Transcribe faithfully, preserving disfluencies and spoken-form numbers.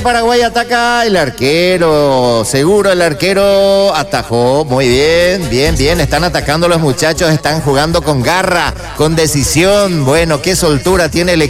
Paraguay ataca el arquero, seguro el arquero atajó, muy bien, bien, bien, están atacando los muchachos, están jugando con garra, con decisión, bueno, qué soltura tiene el equipo.